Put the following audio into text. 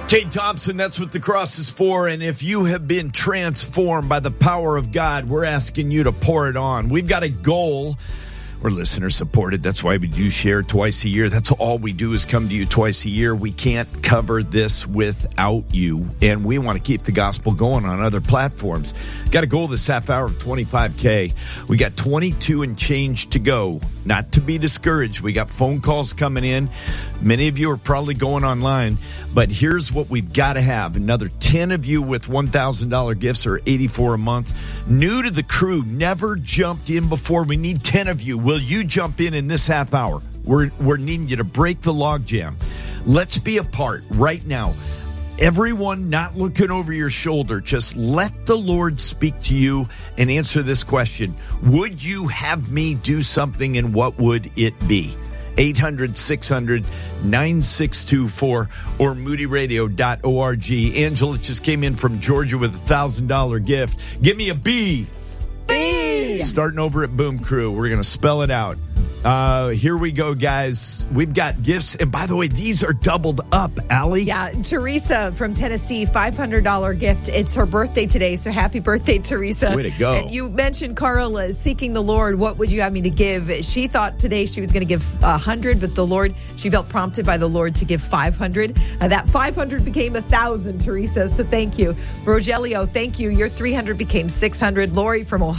Kate Thompson, that's what the cross is for. And if you have been transformed by the power of God, we're asking you to pour it on. We've got a goal. We're listener supported. That's why we do share twice a year. That's all we do is come to you twice a year. We can't cover this without you. And we want to keep the gospel going on other platforms. Got a goal this half hour of 25K. We got 22 and change to go. Not to be discouraged. We got phone calls coming in. Many of you are probably going online. But here's what we've got to have. Another 10 of you with $1,000 gifts or $84 a month. New to the crew, never jumped in before. We need 10 of you. Will you jump in this half hour? We're needing you to break the logjam. Let's be a part right now. Everyone not looking over your shoulder. Just let the Lord speak to you and answer this question. Would you have me do something, and what would it be? 800-600-9624 or moodyradio.org. Angela just came in from Georgia with a $1,000 gift. Give me a B. B. Starting over at Boom Crew. We're going to spell it out. Here we go, guys. We've got gifts. And by the way, these are doubled up, Allie. Yeah, Teresa from Tennessee, $500 gift. It's her birthday today, so happy birthday, Teresa. Way to go. And you mentioned Carl seeking the Lord. What would you have me to give? She thought today she was going to give 100, but the Lord, she felt prompted by the Lord to give 500. That 500 became 1,000, Teresa, so thank you. Rogelio, thank you. Your 300 became 600. Lori from Ohio.